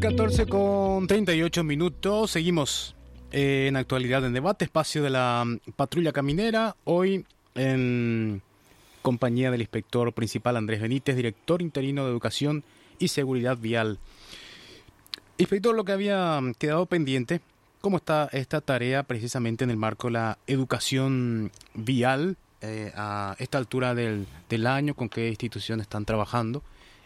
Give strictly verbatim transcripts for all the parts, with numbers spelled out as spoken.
catorce con treinta y ocho minutos. Seguimos eh, en Actualidad en Debate, espacio de la um, Patrulla Caminera. Hoy en compañía del inspector principal Andrés Benítez, director interino de Educación y Seguridad Vial. Inspector, lo que había quedado pendiente, ¿cómo está esta tarea precisamente en el marco de la educación vial eh, a esta altura del, del año? ¿Con qué instituciones están trabajando?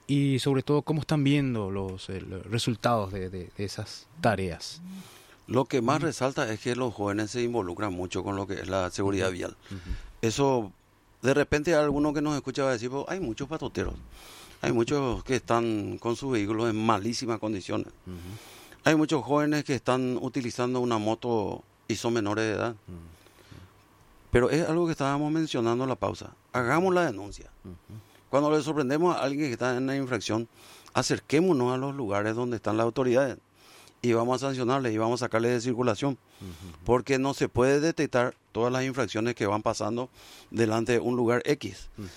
Y sobre todo, ¿cómo están viendo los, eh, los resultados de, de, de esas tareas? Lo que más resalta es que los jóvenes se involucran mucho con lo que es la seguridad uh-huh. vial. Uh-huh. Eso, de repente alguno que nos escucha va a decir, pues, hay muchos patoteros, hay muchos que están con sus vehículos en malísimas condiciones. Uh-huh. Hay muchos jóvenes que están utilizando una moto y son menores de edad. Uh-huh. Pero es algo que estábamos mencionando en la pausa. Hagamos la denuncia. Uh-huh. Cuando le sorprendemos a alguien que está en una infracción, acerquémonos a los lugares donde están las autoridades y vamos a sancionarles y vamos a sacarles de circulación. Uh-huh. Porque no se puede detectar todas las infracciones que van pasando delante de un lugar X. Uh-huh.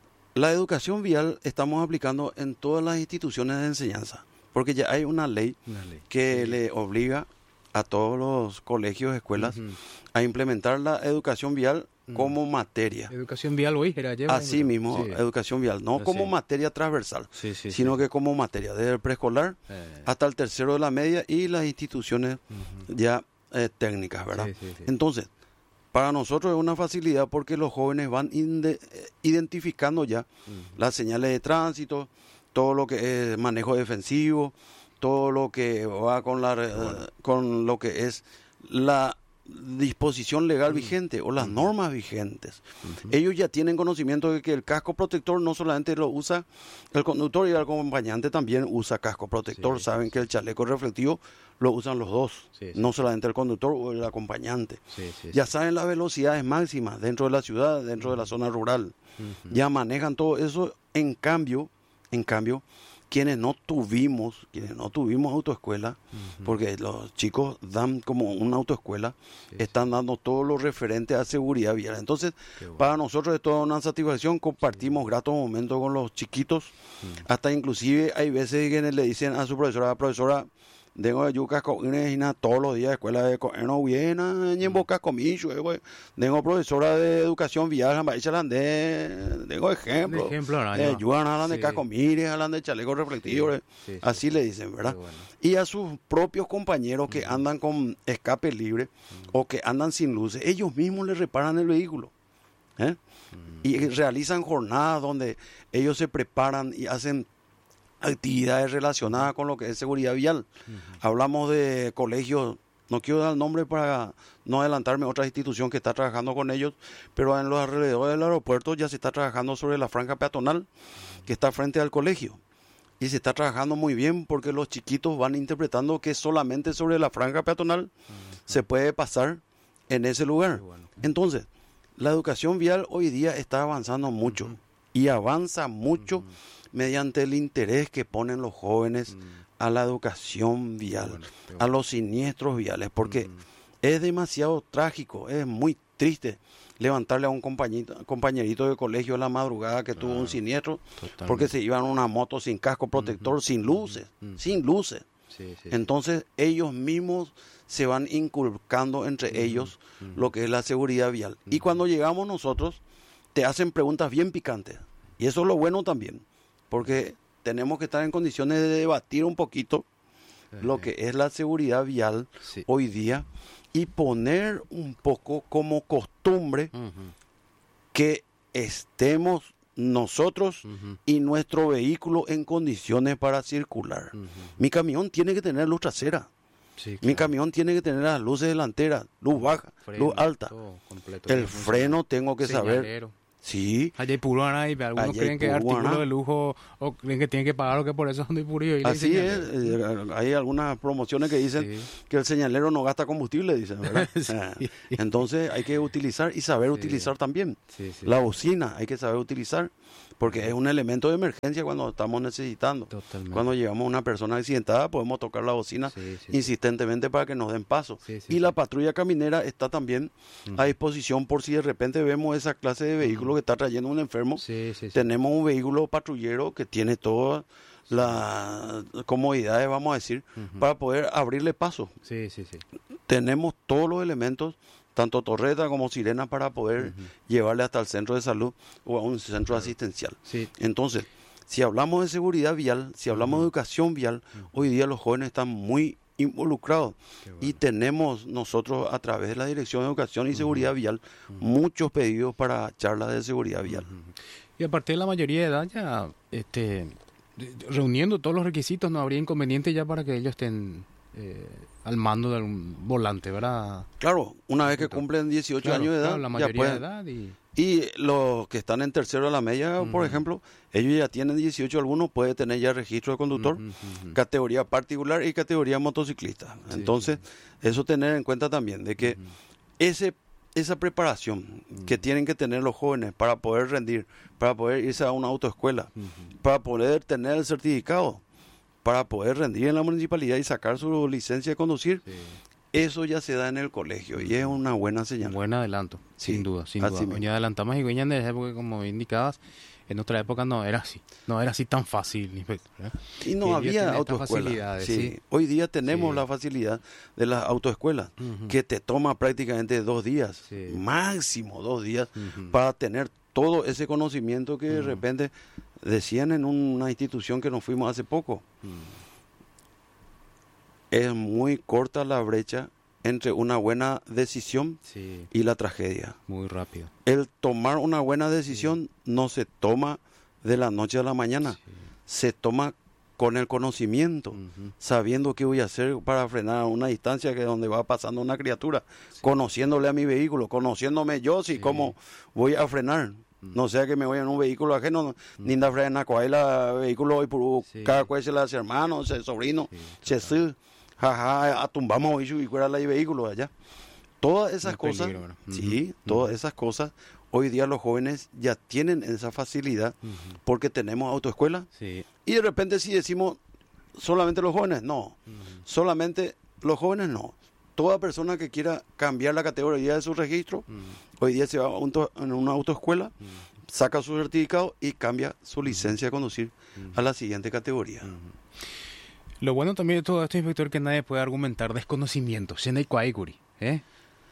La educación vial estamos aplicando en todas las instituciones de enseñanza, porque ya hay una ley, una ley. que sí. le obliga a todos los colegios, escuelas, uh-huh. a implementar la educación vial como materia. Educación vial hoy era lleva. Así mismo, sí. educación vial, no Así. como materia transversal, sí, sí, sino sí. que como materia, desde el preescolar eh. hasta el tercero de la media y las instituciones uh-huh. ya eh, técnicas, ¿verdad? Sí, sí, sí. Entonces, para nosotros es una facilidad porque los jóvenes van inde- identificando ya uh-huh. las señales de tránsito, todo lo que es manejo defensivo, todo lo que va con la bueno. con lo que es la disposición legal uh-huh. vigente o las uh-huh. normas vigentes. Uh-huh. Ellos ya tienen conocimiento de que el casco protector no solamente lo usa el conductor y el acompañante, también usa casco protector. Sí, Saben sí. que el chaleco reflectivo lo usan los dos, sí, sí. no solamente el conductor o el acompañante. Sí, sí, ya sí. saben las velocidades máximas dentro de la ciudad, dentro uh-huh. de la zona rural. Uh-huh. Ya manejan todo eso. En cambio, en cambio, quienes no tuvimos, quienes no tuvimos autoescuela, uh-huh. porque los chicos dan como una autoescuela, sí, están sí. dando todo lo referente a seguridad vial. Entonces, bueno. para nosotros es toda una satisfacción, compartimos sí. gratos momentos con los chiquitos, uh-huh. hasta inclusive hay veces que le dicen a su profesora, profesora, tengo de yucas con todos los días de escuela de no viena en boca comillo, tengo profesora de educación vial, tengo ejemplo, ejemplo eh, ayudan a hablar de cacomires, hablan de chalecos reflectivos, sí, sí, así sí, le dicen, ¿verdad? Bueno. Y a sus propios compañeros que uh-huh. andan con escape libre uh-huh. o que andan sin luces, ellos mismos les reparan el vehículo, ¿eh? uh-huh. y realizan jornadas donde ellos se preparan y hacen actividades relacionadas con lo que es seguridad vial. Uh-huh. Hablamos de colegios, no quiero dar el nombre para no adelantarme a otra institución que está trabajando con ellos, pero en los alrededores del aeropuerto ya se está trabajando sobre la franja peatonal uh-huh. que está frente al colegio. Y se está trabajando muy bien porque los chiquitos van interpretando que solamente sobre la franja peatonal uh-huh. se puede pasar en ese lugar. Bueno. Entonces, la educación vial hoy día está avanzando mucho uh-huh. y avanza mucho uh-huh. mediante el interés que ponen los jóvenes mm. a la educación vial, bueno, bueno. a los siniestros viales, porque mm. es demasiado trágico, es muy triste levantarle a un compañerito, compañerito de colegio a la madrugada que claro, tuvo un siniestro, totalmente. Porque se iban en una moto sin casco protector, mm-hmm. sin luces, mm-hmm. sin luces. Sí, sí, Entonces sí. ellos mismos se van inculcando entre mm-hmm. ellos mm-hmm. lo que es la seguridad vial. Mm-hmm. Y cuando llegamos nosotros, te hacen preguntas bien picantes, y eso es lo bueno también. Porque tenemos que estar en condiciones de debatir un poquito uh-huh. lo que es la seguridad vial sí. hoy día y poner un poco como costumbre uh-huh. que estemos nosotros uh-huh. y nuestro vehículo en condiciones para circular. Uh-huh. Mi camión tiene que tener luz trasera. Sí, claro. Mi camión tiene que tener las luces delanteras, luz baja, freno, luz alta. Completo, el freno tengo que señalero. saber. Sí. Allá hay puro y algunos Allá creen que es artículo de lujo o creen que tienen que pagar o que por eso son de puro. Y así es, eh, hay algunas promociones que dicen sí. que el señalero no gasta combustible, dicen, ¿verdad? sí. Entonces hay que utilizar y saber sí. utilizar también. Sí, sí, la bocina hay que saber utilizar porque es un elemento de emergencia cuando estamos necesitando. Totalmente. Cuando llevamos a una persona accidentada podemos tocar la bocina sí, sí, insistentemente sí. para que nos den paso. Sí, sí, y sí. la patrulla caminera está también uh-huh. a disposición por si de repente vemos esa clase de vehículo uh-huh. que está trayendo un enfermo. Sí, sí, sí. Tenemos un vehículo patrullero que tiene todas las comodidades, vamos a decir, uh-huh. para poder abrirle paso. Sí, sí, sí. Tenemos todos los elementos, tanto torreta como sirena, para poder uh-huh. llevarle hasta el centro de salud o a un centro claro. asistencial. Sí. Entonces, si hablamos de seguridad vial, si hablamos uh-huh. de educación vial, uh-huh. hoy día los jóvenes están muy involucrados bueno. y tenemos nosotros a través de la Dirección de Educación y uh-huh. Seguridad Vial uh-huh. muchos pedidos para charlas de seguridad vial. Uh-huh. Y a partir de la mayoría de edad ya, este, reuniendo todos los requisitos, no habría inconveniente ya para que ellos estén eh, al mando de un volante, ¿verdad? Claro, una vez que cumplen dieciocho claro, años de edad, claro, la mayoría ya pueden. de edad y... Y los que están en tercero de la media, uh-huh. por ejemplo, ellos ya tienen dieciocho, algunos puede tener ya registro de conductor, uh-huh, uh-huh. categoría particular y categoría motociclista. Sí, Entonces, sí. eso tener en cuenta también, de que uh-huh. ese esa preparación uh-huh. que tienen que tener los jóvenes para poder rendir, para poder irse a una autoescuela, uh-huh. para poder tener el certificado, para poder rendir en la municipalidad y sacar su licencia de conducir, sí. eso ya se da en el colegio y es una buena señal. Buen adelanto, sí, sin duda, sin duda. Ya adelantamos y en esa época, como indicabas, en otra época no era así, no era así tan fácil. ¿eh? Y no y había autoescuelas. Sí. Sí. Hoy día tenemos sí. la facilidad de las autoescuelas, uh-huh. que te toma prácticamente dos días, sí. máximo dos días, uh-huh. para tener todo ese conocimiento que uh-huh. de repente decían en una institución que nos fuimos hace poco. Uh-huh. Es muy corta la brecha entre una buena decisión sí. y la tragedia. Muy rápido. El tomar una buena decisión sí. no se toma de la noche a la mañana. Sí. Se toma con el conocimiento, uh-huh. sabiendo qué voy a hacer para frenar a una distancia que es donde va pasando una criatura, sí. conociéndole a mi vehículo, conociéndome yo, si sí. cómo voy a frenar. No sea que me voy en un vehículo ajeno, no, mm. ni da frena coaila vehículo hoy por sí. cada cual se las hermanos, se sobrino, se sí, jaja, atumbamos y fuera el vehículo allá. Todas esas no cosas, peligro, ¿no? sí, uh-huh. todas uh-huh. esas cosas, hoy día los jóvenes ya tienen esa facilidad uh-huh. porque tenemos autoescuela. Sí. Y de repente si decimos solamente los jóvenes, no, uh-huh. solamente los jóvenes no. Toda persona que quiera cambiar la categoría de su registro, uh-huh. hoy día se va a un to- en una autoescuela, uh-huh. saca su certificado y cambia su licencia de conducir uh-huh. a la siguiente categoría. Uh-huh. Lo bueno también de todo esto, inspector, que nadie puede argumentar desconocimiento. ¿eh?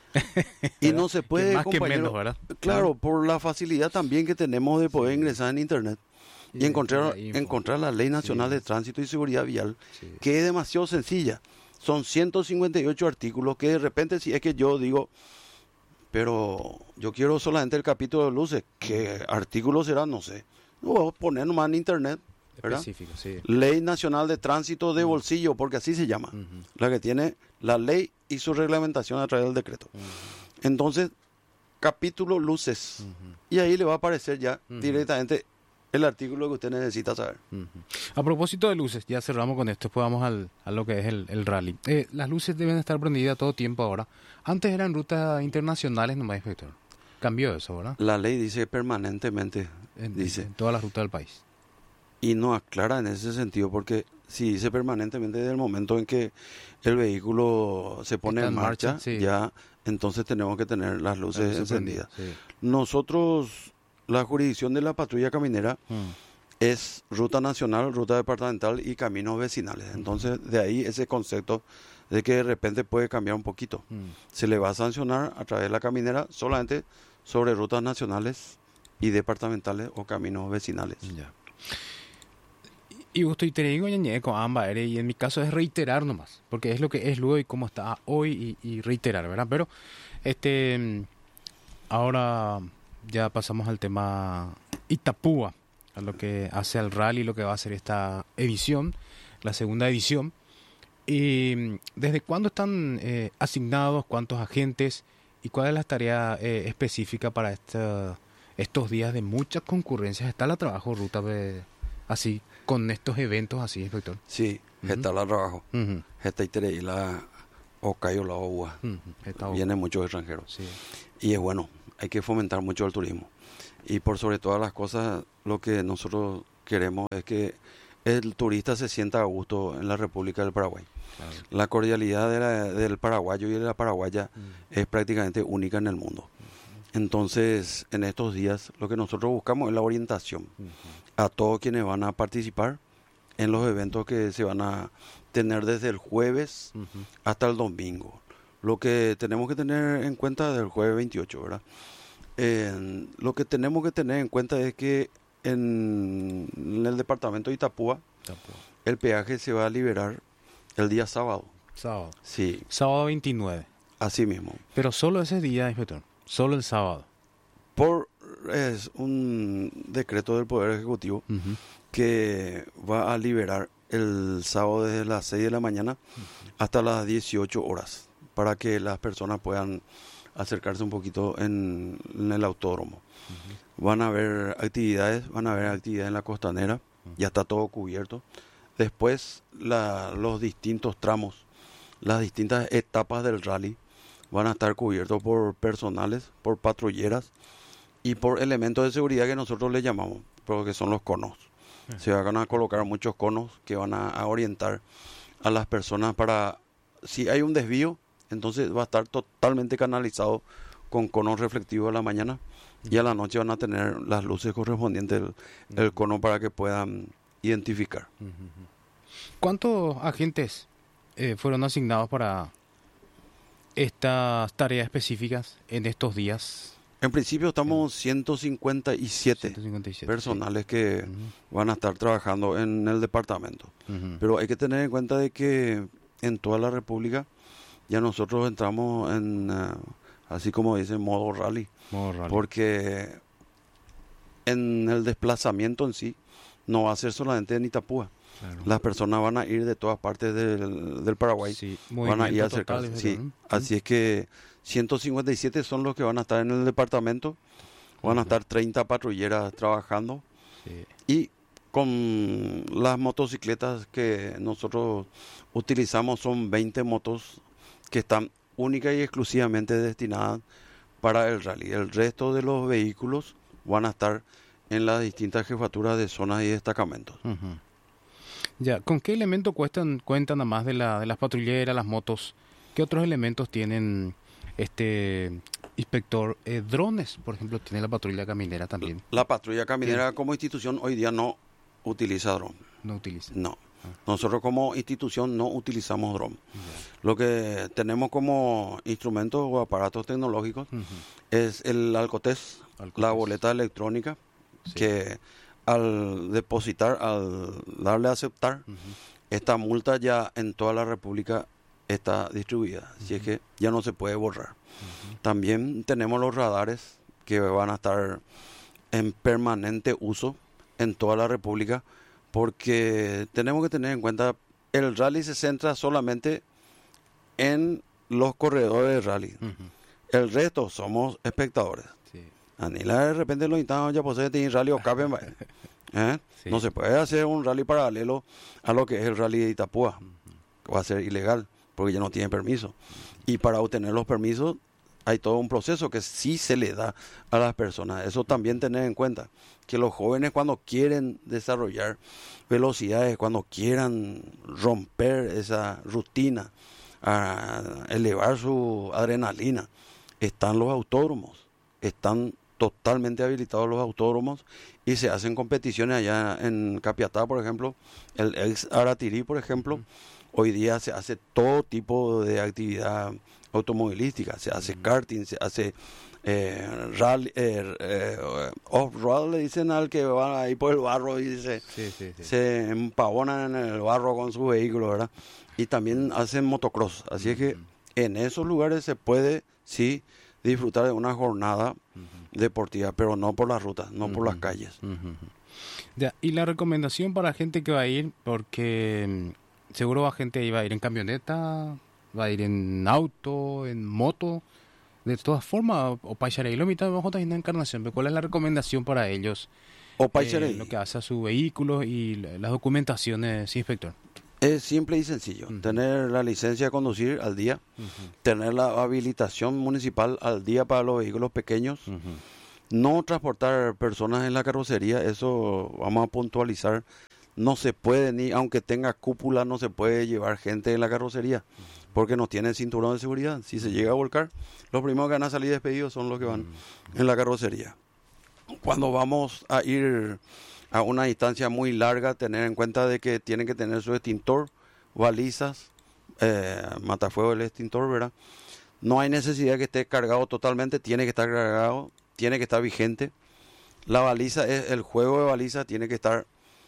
Y no se puede, más que menos, ¿verdad? Claro, por la facilidad también que tenemos de poder sí. ingresar en internet y, y encontrar, encontrar la Ley Nacional sí. de Tránsito y Seguridad Vial, sí. que es demasiado sencilla. Son ciento cincuenta y ocho artículos que de repente si es que yo digo, pero yo quiero solamente el capítulo de luces, ¿qué artículo será? No sé. No voy a poner nomás en internet, ¿verdad? Específico, sí. Ley Nacional de Tránsito de Bolsillo, porque así se llama. Uh-huh. La que tiene la ley y su reglamentación a través del decreto. Uh-huh. Entonces, capítulo luces. Uh-huh. Y ahí le va a aparecer ya uh-huh. directamente el artículo que usted necesita saber. Uh-huh. A propósito de luces, ya cerramos con esto, después vamos al, a lo que es el, el rally. Eh, las luces deben estar prendidas todo tiempo ahora. Antes eran rutas internacionales nomás, inspector. Cambió eso, ¿verdad? La ley dice permanentemente. En, dice. En todas las rutas del país. Y no aclara en ese sentido, porque si dice permanentemente desde el momento en que el vehículo se pone en, en marcha, marcha sí. ya entonces tenemos que tener las luces, las luces encendidas. Sí. Nosotros... La jurisdicción de la patrulla caminera hmm. es ruta nacional, ruta departamental y caminos vecinales. Entonces, de ahí ese concepto de que de repente puede cambiar un poquito. Hmm. Se le va a sancionar a través de la caminera solamente sobre rutas nacionales y departamentales o caminos vecinales. Ya. Y usted te digo, con ambas, y en mi caso es reiterar nomás, porque es lo que es luego y cómo está hoy y, y reiterar, ¿verdad? Pero, este, ahora... ya pasamos al tema Itapúa, a lo que hace al rally, lo que va a ser esta edición, la segunda edición. Y ¿desde cuándo están eh, asignados, cuántos agentes y cuál es la tarea eh, específica para esta, estos días de muchas concurrencias? ¿Está la trabajo ruta de, así, con estos eventos así, inspector? Sí, uh-huh. está la trabajo. Uh-huh. Está y la Ocayo, la Ogua. Uh-huh. Vienen muchos extranjeros. Sí. Y es bueno. Hay que fomentar mucho el turismo. Y por sobre todas las cosas, lo que nosotros queremos es que el turista se sienta a gusto en la República del Paraguay. Claro. La cordialidad de la, del paraguayo y de la paraguaya mm. es prácticamente única en el mundo. Mm. Entonces, en estos días, lo que nosotros buscamos es la orientación mm. a todos quienes van a participar, en los eventos que se van a tener desde el jueves uh-huh. hasta el domingo. Lo que tenemos que tener en cuenta del jueves veintiocho, ¿verdad? Eh, lo que tenemos que tener en cuenta es que en, en el departamento de Itapúa, Itapúa, el peaje se va a liberar el día sábado. Sábado. Sí. Sábado veintinueve. Así mismo. Pero solo ese día, inspector. Solo el sábado. Por es un decreto del Poder Ejecutivo uh-huh. que va a liberar el sábado desde las seis de la mañana uh-huh. hasta las dieciocho horas para que las personas puedan acercarse un poquito en, en el autódromo. Uh-huh. Van a haber actividades, van a haber actividades en la costanera, uh-huh. ya está todo cubierto. Después la, los distintos tramos, las distintas etapas del rally van a estar cubiertos por personales, por patrulleras y por elementos de seguridad que nosotros le llamamos, porque son los conos. Uh-huh. Se van a colocar muchos conos que van a, a orientar a las personas para, si hay un desvío, entonces va a estar totalmente canalizado con conos reflectivos a la mañana uh-huh. y a la noche van a tener las luces correspondientes del uh-huh. el cono para que puedan identificar. Uh-huh. ¿Cuántos agentes eh, fueron asignados para estas tareas específicas en estos días? En principio estamos ciento cincuenta y siete, ciento cincuenta y siete personales sí. que uh-huh. van a estar trabajando en el departamento. Uh-huh. Pero hay que tener en cuenta de que en toda la República ya nosotros entramos en, uh, así como dicen, modo rally. Modo rally. Porque en el desplazamiento en sí no va a ser solamente en Itapúa. Claro. Las personas van a ir de todas partes del, del Paraguay. Sí, van a ir a acercarse. Sí. Uh-huh. Así es que ciento cincuenta y siete son los que van a estar en el departamento. Van a estar treinta patrulleras trabajando. Sí. Y con las motocicletas que nosotros utilizamos son veinte motos que están única y exclusivamente destinadas para el rally. El resto de los vehículos van a estar en las distintas jefaturas de zonas y destacamentos. Uh-huh. Ya, ¿con qué elementos cuentan, cuentan además de, la, de las patrulleras, las motos? ¿Qué otros elementos tienen este inspector? Eh, drones, por ejemplo, tiene la patrulla caminera también. La, la patrulla caminera ¿Qué? como institución hoy día no utiliza dron. No utiliza. No. Ah. Nosotros como institución no utilizamos dron. Yeah. Lo que tenemos como instrumentos o aparatos tecnológicos uh-huh. es el Alcotés, Alcotés, la boleta electrónica, sí. que al depositar, al darle a aceptar, uh-huh. esta multa ya en toda la República está distribuida, uh-huh. así es que ya no se puede borrar. Uh-huh. También tenemos los radares que van a estar en permanente uso en toda la República, porque tenemos que tener en cuenta, el rally se centra solamente en los corredores de rally. Uh-huh. El resto somos espectadores. Sí. Anila de repente los instancias ya posee tiene rally o caben, ¿eh? Sí. No se puede hacer un rally paralelo a lo que es el rally de Itapúa, uh-huh. que va a ser ilegal porque ya no tiene permiso. Uh-huh. Y para obtener los permisos hay todo un proceso que sí se le da a las personas. Eso también tener en cuenta, que los jóvenes cuando quieren desarrollar velocidades, cuando quieran romper esa rutina, a elevar su adrenalina, están los autódromos, están totalmente habilitados los autódromos y se hacen competiciones allá en Capiatá, por ejemplo, el ex Aratirí, por ejemplo. Uh-huh. Hoy día se hace todo tipo de actividad automovilística, se hace uh-huh. karting, se hace eh, rally, eh, eh, off-road, le dicen al que va ahí por el barro y se, sí, sí, sí. se empavonan en el barro con su vehículo, ¿verdad? Y también hacen motocross, así uh-huh. es que en esos lugares se puede, sí, disfrutar de una jornada uh-huh. deportiva, pero no por las rutas, no uh-huh. por las calles. Uh-huh. Ya, y la recomendación para gente que va a ir, porque seguro va gente ahí va a ir en camioneta, va a ir en auto, en moto, de todas formas, o Paisarei, lo mitad de bajo también en Encarnación, pero ¿cuál es la recomendación para ellos? O Paisarei. Eh, lo que hace a su vehículo y las documentaciones, sí, inspector. Es simple y sencillo, uh-huh. tener la licencia de conducir al día, uh-huh. tener la habilitación municipal al día para los vehículos pequeños, uh-huh. no transportar personas en la carrocería, eso vamos a puntualizar, no se puede, ni aunque tenga cúpula, no se puede llevar gente en la carrocería, uh-huh. porque no tiene cinturón de seguridad. Si se llega a volcar, los primeros que van a salir despedidos son los que van uh-huh. en la carrocería. Cuando vamos a ir a una distancia muy larga, tener en cuenta de que tiene que tener su extintor, balizas, eh, matafuego del extintor, ¿verdad? No hay necesidad que esté cargado totalmente, tiene que estar cargado, tiene que estar vigente. La baliza, es, el juego de baliza tiene que estar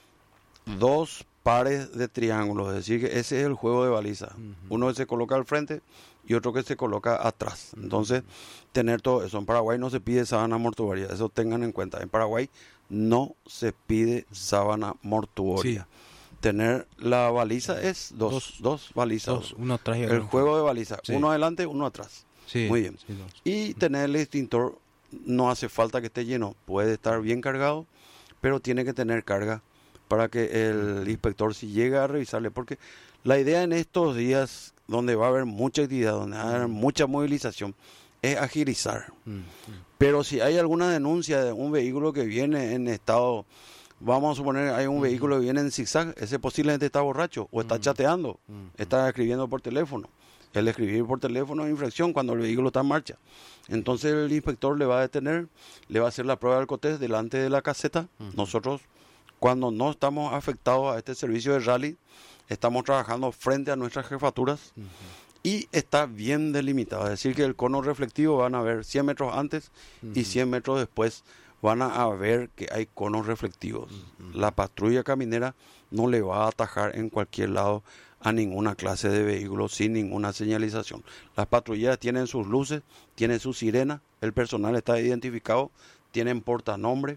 dos pares de triángulos, es decir, que ese es el juego de baliza. Uh-huh. Uno que se coloca al frente y otro que se coloca atrás. Uh-huh. Entonces, tener todo eso. En Paraguay no se pide sábana mortuoria, eso tengan en cuenta. En Paraguay no se pide sábana mortuoria. Sí. Tener la baliza es dos, dos, dos balizas. Dos, uno atrás y el juego de baliza, sí. Uno adelante, uno atrás. Sí. Muy bien. Sí, y tener el extintor, no hace falta que esté lleno, puede estar bien cargado, pero tiene que tener carga para que el inspector, si llega a revisarle, porque la idea en estos días donde va a haber mucha actividad, donde va a haber mucha movilización, es agilizar. Mm, mm. Pero si hay alguna denuncia de un vehículo que viene en estado, vamos a suponer hay un mm. vehículo que viene en zigzag, ese posiblemente está borracho o está mm. chateando, mm. está escribiendo por teléfono. El escribir por teléfono es infracción cuando el vehículo está en marcha. Entonces el inspector le va a detener, le va a hacer la prueba del alcotest delante de la caseta. Mm. Nosotros, cuando no estamos afectados a este servicio de rally, estamos trabajando frente a nuestras jefaturas uh-huh. y está bien delimitado. Es decir, que el cono reflectivo van a ver cien metros antes uh-huh. y cien metros después van a ver que hay conos reflectivos. Uh-huh. La patrulla caminera no le va a atajar en cualquier lado a ninguna clase de vehículo sin ninguna señalización. Las patrulleras tienen sus luces, tienen su sirena, el personal está identificado, tienen portanombre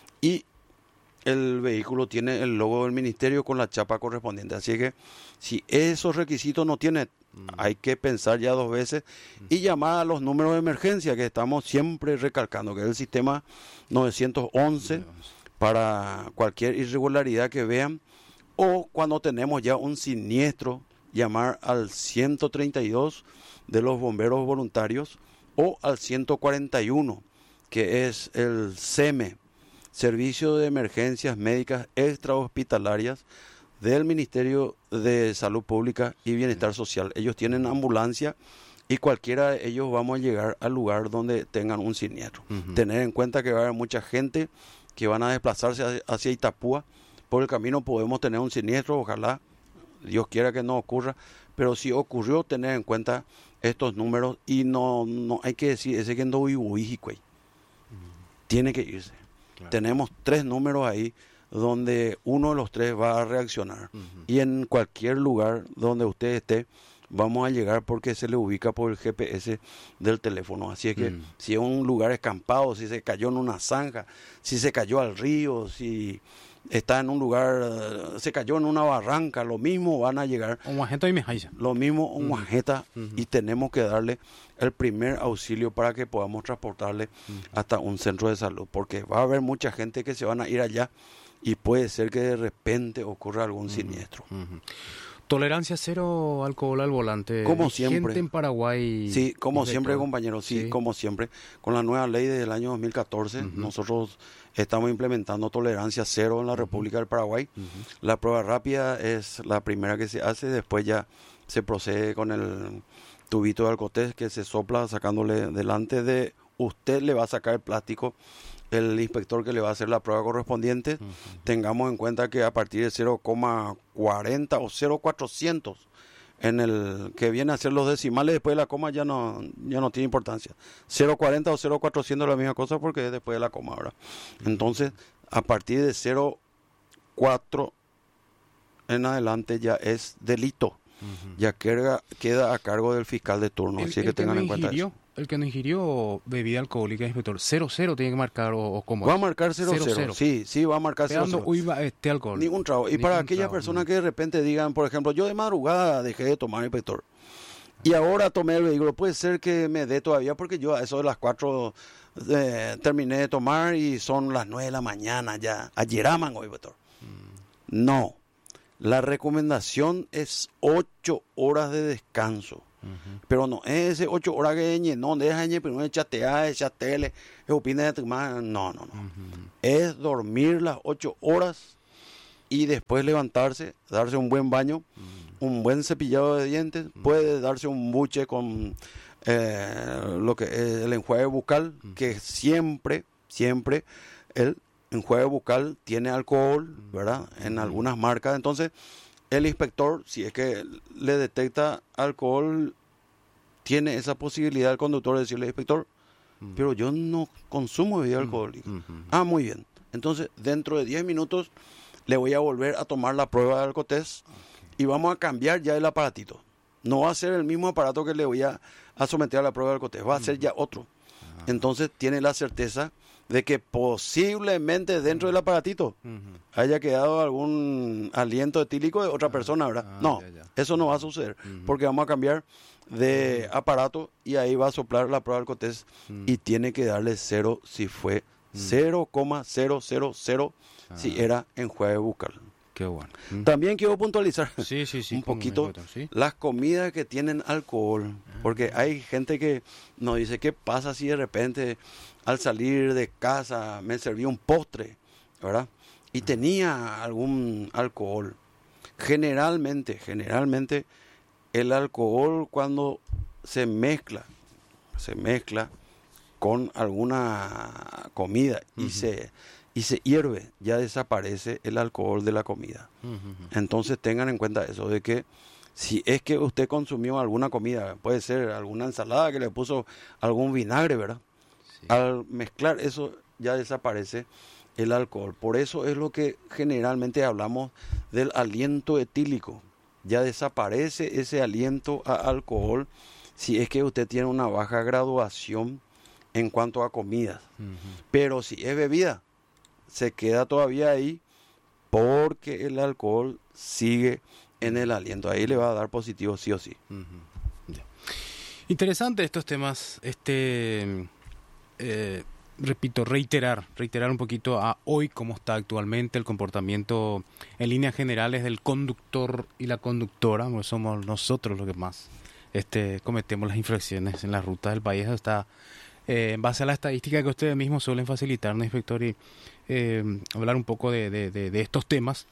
y el vehículo tiene el logo del ministerio con la chapa correspondiente. Así que si esos requisitos no tiene, mm. hay que pensar ya dos veces mm. y llamar a los números de emergencia que estamos siempre recalcando, que es el sistema novecientos once mm. para cualquier irregularidad que vean, o cuando tenemos ya un siniestro, llamar al ciento treinta y dos de los bomberos voluntarios o al ciento cuarenta y uno, que es el S E M E, Servicio de Emergencias Médicas Extrahospitalarias del Ministerio de Salud Pública y Bienestar Social. Ellos tienen ambulancia y cualquiera de ellos vamos a llegar al lugar donde tengan un siniestro. Uh-huh. Tener en cuenta que va a haber mucha gente que van a desplazarse hacia Itapúa. Por el camino podemos tener un siniestro, ojalá Dios quiera que no ocurra, pero si ocurrió, tener en cuenta estos números y no, no hay que decir, ese que no uy, uy, uh-huh. tiene que irse. Claro. Tenemos tres números ahí donde uno de los tres va a reaccionar. Uh-huh. Y en cualquier lugar donde usted esté, vamos a llegar porque se le ubica por el G P S del teléfono. Así es que uh-huh. si es un lugar escampado, si se cayó en una zanja, si se cayó al río, si está en un lugar, se cayó en una barranca, lo mismo van a llegar. Lo mismo un majeta uh-huh. y tenemos que darle el primer auxilio para que podamos transportarle uh-huh. hasta un centro de salud, porque va a haber mucha gente que se van a ir allá y puede ser que de repente ocurra algún uh-huh. siniestro. Uh-huh. Tolerancia cero alcohol al volante. Como siempre. Gente en Paraguay. Sí, como siempre, compañeros. Sí, sí, como siempre. Con la nueva ley del año dos mil catorce, uh-huh. nosotros estamos implementando tolerancia cero en la uh-huh. República del Paraguay. Uh-huh. La prueba rápida es la primera que se hace. Después ya se procede con el tubito de alcotest que se sopla sacándole delante de usted, le va a sacar el plástico el inspector que le va a hacer la prueba correspondiente. Uh-huh. Tengamos en cuenta que a partir de cero coma cuarenta o cero coma cuatrocientos en el que viene a ser los decimales después de la coma ya no ya no tiene importancia. cero coma cuarenta o cero coma cuatrocientos es la misma cosa porque es después de la coma ahora. Entonces, a partir de cero coma cuatro en adelante ya es delito. Uh-huh. Ya queda, queda a cargo del fiscal de turno. El, así que tengan que en cuenta ingirió, eso. El que no ingirió bebida alcohólica, inspector, cero cero tiene que marcar o, o cómo. Va a marcar cero cero. Sí, sí, va a marcar cero cero. Uy, este alcohol. Ningún trago. Y Ningún para aquellas trago, personas no. que de repente digan, por ejemplo, yo de madrugada dejé de tomar, inspector, y ahora tomé el vehículo, puede ser que me dé todavía, porque yo a eso de las cuatro eh, terminé de tomar y son las nueve de la mañana ya. Ayer aman hoy, inspector. Mm. No. La recomendación es ocho horas de descanso. Uh-huh. Pero no es ese ocho horas que ñe, no deja ñe, pero no chatear, chatele, opina de tu no, no, no. Uh-huh. Es dormir las ocho horas y después levantarse, darse un buen baño, uh-huh. un buen cepillado de dientes, uh-huh. puede darse un buche con eh, lo que es el enjuague bucal, uh-huh. que siempre, siempre el enjuague bucal tiene alcohol, ¿verdad? En algunas marcas. Entonces, el inspector, si es que le detecta alcohol, tiene esa posibilidad el conductor de decirle, inspector, mm. pero yo no consumo bebida mm. alcohólica. Mm -hmm. Ah, muy bien. Entonces, dentro de diez minutos, le voy a volver a tomar la prueba de alcotest okay. y vamos a cambiar ya el aparatito. No va a ser el mismo aparato que le voy a, a someter a la prueba de alcotest, va a ser ya otro. Ah. Entonces, tiene la certeza de que posiblemente dentro del aparatito uh-huh. haya quedado algún aliento etílico de otra persona, ¿verdad? Ah, no, ya, ya. Eso no va a suceder, uh-huh. porque vamos a cambiar de uh-huh. aparato y ahí va a soplar la prueba de alcotest uh-huh. y tiene que darle cero si fue uh-huh. cero coma cero cero cero uh-huh. si era enjuague bucal. Qué bueno. Uh-huh. También quiero puntualizar sí, sí, sí, un poquito ¿sí? las comidas que tienen alcohol, uh-huh. porque hay gente que nos dice, ¿qué pasa si de repente al salir de casa me serví un postre, ¿verdad? Y tenía algún alcohol. Generalmente, generalmente, el alcohol cuando se mezcla, se mezcla con alguna comida y, uh-huh. se, y se hierve, ya desaparece el alcohol de la comida. Uh-huh. Entonces tengan en cuenta eso, de que si es que usted consumió alguna comida, puede ser alguna ensalada que le puso algún vinagre, ¿verdad? Al mezclar eso ya desaparece el alcohol. Por eso es lo que generalmente hablamos del aliento etílico. Ya desaparece ese aliento a alcohol si es que usted tiene una baja graduación en cuanto a comidas. Uh-huh. Pero si es bebida, se queda todavía ahí porque el alcohol sigue en el aliento. Ahí le va a dar positivo sí o sí. Uh-huh. Yeah. Interesante estos temas. Este... Eh, repito, reiterar, reiterar un poquito a hoy cómo está actualmente el comportamiento en líneas generales del conductor y la conductora, porque somos nosotros los que más este, cometemos las infracciones en las rutas del país. Está eh, en base a la estadística que ustedes mismos suelen facilitarnos, inspector, y eh, hablar un poco de, de, de, de estos temas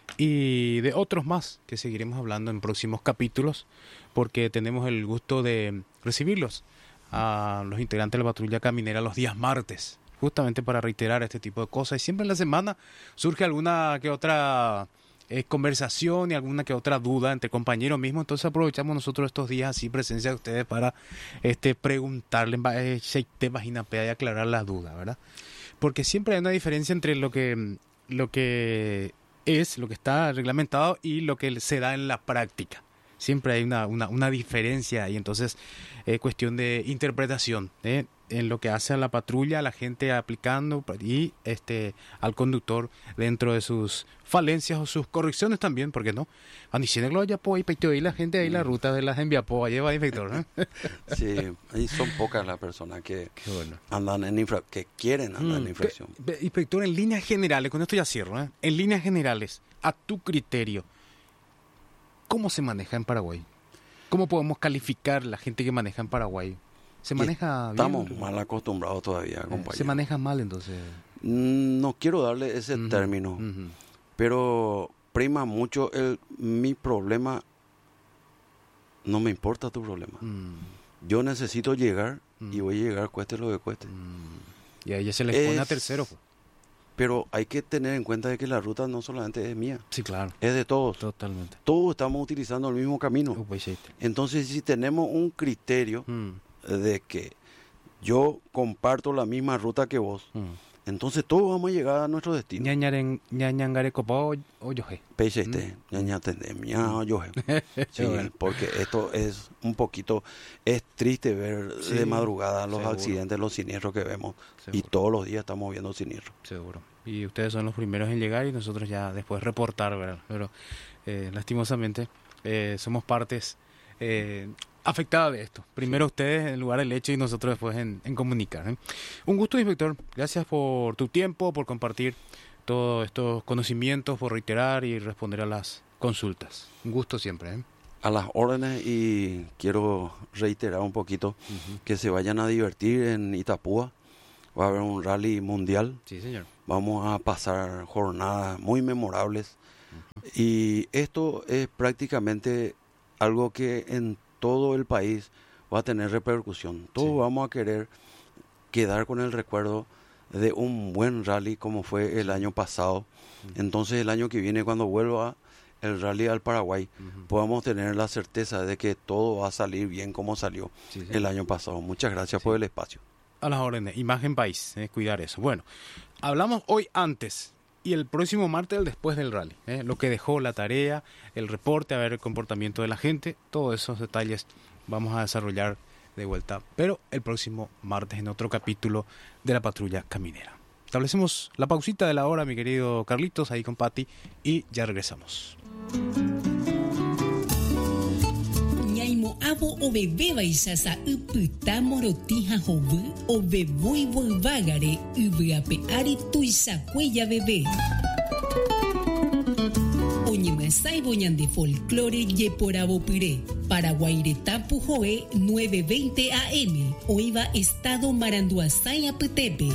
y de otros más que seguiremos hablando en próximos capítulos, porque tenemos el gusto de recibirlos a los integrantes de la patrulla caminera los días martes, justamente para reiterar este tipo de cosas. Y siempre en la semana surge alguna que otra eh, conversación y alguna que otra duda entre compañeros mismos. Entonces aprovechamos nosotros estos días así, presencia de ustedes, para este preguntarle eh, temas y aclarar las dudas, ¿verdad? Porque siempre hay una diferencia entre lo que, lo que es, lo que está reglamentado y lo que se da en la práctica. Siempre hay una, una, una diferencia y entonces es eh, cuestión de interpretación ¿eh? en lo que hace a la patrulla, a la gente aplicando y este al conductor dentro de sus falencias o sus correcciones también, ¿por qué no? Cuando ya pues y la gente ahí la ruta de las enviapo, lleva inspector, ¿eh? Sí, ahí son pocas las personas que bueno. andan en infra, que quieren andar mm, en infracción. Que, inspector, en líneas generales, con esto ya cierro, ¿eh? En líneas generales, a tu criterio, ¿cómo se maneja en Paraguay? ¿Cómo podemos calificar la gente que maneja en Paraguay? ¿Se maneja bien? Estamos mal acostumbrados todavía, compañero. ¿Se maneja mal entonces? No quiero darle ese uh-huh, término, uh-huh. pero prima mucho el mi problema. No me importa tu problema. Uh-huh. Yo necesito llegar uh-huh. y voy a llegar cueste lo que cueste. Uh-huh. Y a ella se les pone es... a tercero. Pero hay que tener en cuenta de que la ruta no solamente es mía. Sí, claro. Es de todos. Totalmente. Todos estamos utilizando el mismo camino. Oh, pues sí. Entonces, si tenemos un criterio mm. de que yo comparto la misma ruta que vos, mm. entonces todos vamos a llegar a nuestro destino. Ñañaren, ñañangare copo o yoje. Pese este, ñañatende, ña yoje. Sí, porque esto es un poquito, es triste ver sí, de madrugada los seguro. accidentes, los siniestros que vemos. Seguro. Y todos los días estamos viendo siniestros. Seguro. Y ustedes son los primeros en llegar y nosotros ya después reportar, ¿verdad? Pero eh, lastimosamente eh, somos partes eh, afectadas de esto. Primero sí. ustedes en lugar del hecho y nosotros después en, en comunicar. ¿eh? Un gusto, inspector. Gracias por tu tiempo, por compartir todos estos conocimientos, por reiterar y responder a las consultas. Un gusto siempre. ¿eh? A las órdenes, y quiero reiterar un poquito uh-huh. que se vayan a divertir en Itapúa. Va a haber un rally mundial. Sí, señor. Vamos a pasar jornadas muy memorables. Uh-huh. Y esto es prácticamente algo que en todo el país va a tener repercusión. Todos sí. vamos a querer quedar con el recuerdo de un buen rally como fue el año pasado. Entonces el año que viene, cuando vuelva el rally al Paraguay, uh-huh. podamos tener la certeza de que todo va a salir bien como salió sí, sí. el año pasado. Muchas gracias sí. por el espacio. A las órdenes, imagen país, eh, cuidar eso. Bueno, hablamos hoy antes y el próximo martes el después del rally, eh, lo que dejó la tarea, el reporte, a ver el comportamiento de la gente, todos esos detalles vamos a desarrollar de vuelta, pero el próximo martes en otro capítulo de la Patrulla Caminera. Establecemos la pausita de la hora, mi querido Carlitos, ahí con Pati, y ya regresamos. Ñaimo abo o bebé baisasa uputa morotija jovu o bebui volvagare ubuape ari tuisa cuella bebé. Oñemasai boñan de folclore yeporabo pire. Paraguairetapu Joe nueve veinte A M. Oiva Estado Maranduasay Apetepe.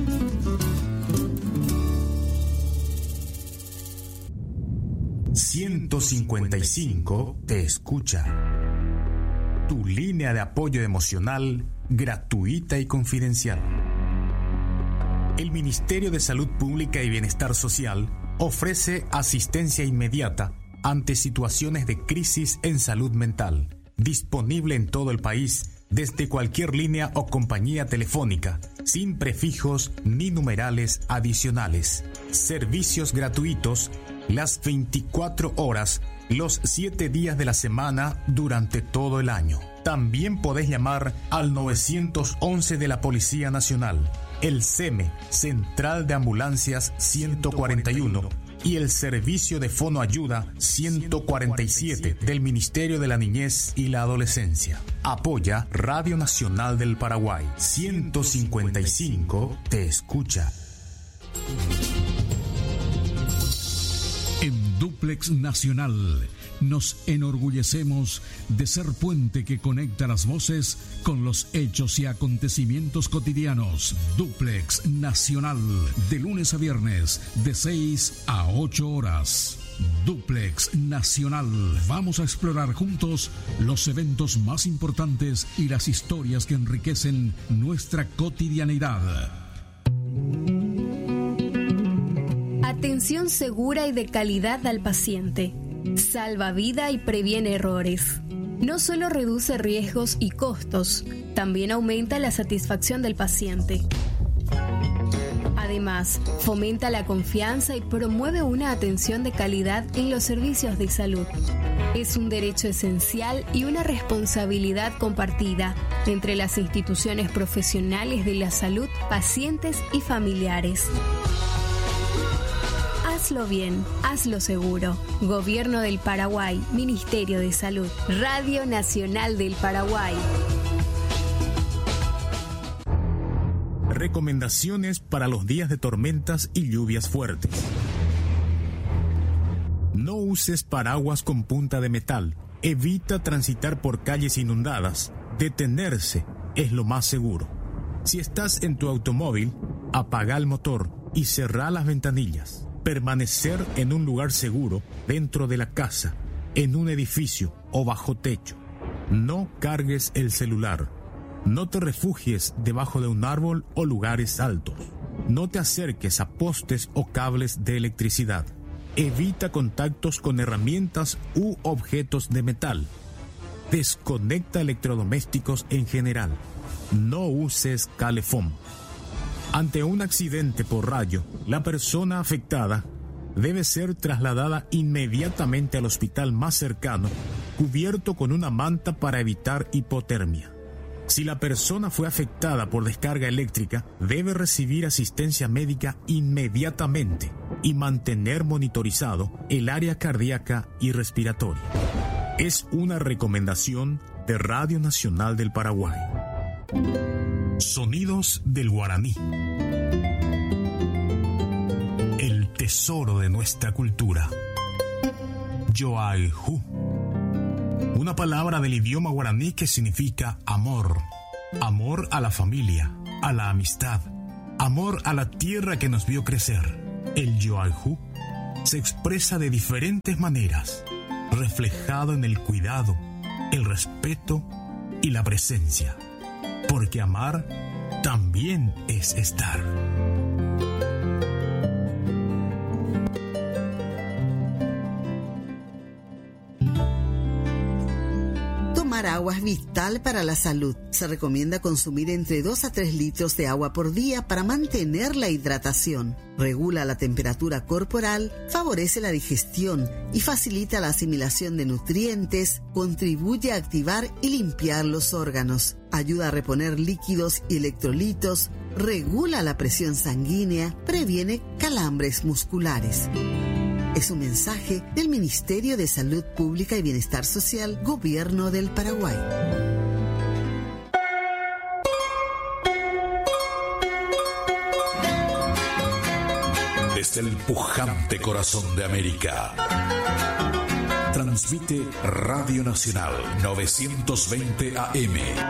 ciento cincuenta y cinco te escucha. Tu línea de apoyo emocional gratuita y confidencial. El Ministerio de Salud Pública y Bienestar Social ofrece asistencia inmediata ante situaciones de crisis en salud mental, disponible en todo el país desde cualquier línea o compañía telefónica, sin prefijos ni numerales adicionales. Servicios gratuitos las veinticuatro horas, los siete días de la semana durante todo el año. También podés llamar al nueve once de la Policía Nacional, el C E M E, Central de Ambulancias ciento cuarenta y uno, y el Servicio de Fono Ayuda ciento cuarenta y siete del Ministerio de la Niñez y la Adolescencia. Apoya Radio Nacional del Paraguay. ciento cincuenta y cinco te escucha. En Duplex Nacional nos enorgullecemos de ser puente que conecta las voces con los hechos y acontecimientos cotidianos. Duplex Nacional, de lunes a viernes, de seis a ocho horas. Duplex Nacional. Vamos a explorar juntos los eventos más importantes y las historias que enriquecen nuestra cotidianidad. Atención segura y de calidad al paciente. Salva vida y previene errores. No solo reduce riesgos y costos, también aumenta la satisfacción del paciente. Además, fomenta la confianza y promueve una atención de calidad en los servicios de salud. Es un derecho esencial y una responsabilidad compartida entre las instituciones profesionales de la salud, pacientes y familiares. Hazlo bien, hazlo seguro. Gobierno del Paraguay, Ministerio de Salud, Radio Nacional del Paraguay. Recomendaciones para los días de tormentas y lluvias fuertes. No uses paraguas con punta de metal. Evita transitar por calles inundadas. Detenerse es lo más seguro. Si estás en tu automóvil, apaga el motor y cerrá las ventanillas. Permanecer en un lugar seguro, dentro de la casa, en un edificio o bajo techo. No cargues el celular. No te refugies debajo de un árbol o lugares altos. No te acerques a postes o cables de electricidad. Evita contactos con herramientas u objetos de metal. Desconecta electrodomésticos en general. No uses calefón. Ante un accidente por rayo, la persona afectada debe ser trasladada inmediatamente al hospital más cercano, cubierto con una manta para evitar hipotermia. Si la persona fue afectada por descarga eléctrica, debe recibir asistencia médica inmediatamente y mantener monitorizado el área cardíaca y respiratoria. Es una recomendación de Radio Nacional del Paraguay. Sonidos del guaraní. El tesoro de nuestra cultura. Yoaihu. Una palabra del idioma guaraní que significa amor. Amor a la familia, a la amistad, amor a la tierra que nos vio crecer. El yoaihu se expresa de diferentes maneras, reflejado en el cuidado, el respeto y la presencia. Porque amar también es estar. Tomar agua es vital para la salud. Se recomienda consumir entre dos a tres litros de agua por día para mantener la hidratación. Regula la temperatura corporal, favorece la digestión y facilita la asimilación de nutrientes, contribuye a activar y limpiar los órganos, ayuda a reponer líquidos y electrolitos, regula la presión sanguínea, previene calambres musculares. Es un mensaje del Ministerio de Salud Pública y Bienestar Social, Gobierno del Paraguay. Desde el pujante corazón de América, transmite Radio Nacional novecientos veinte A M.